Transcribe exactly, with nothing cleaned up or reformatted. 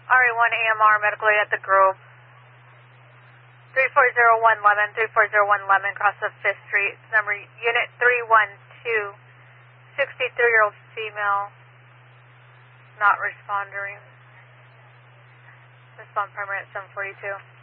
R A one A M R, medical aid at the Grove. three four zero one Lemon, three four zero one Lemon, cross of fifth Street. Number unit three one two, sixty-three-year-old female, not responding. Respond primary at seven forty-two.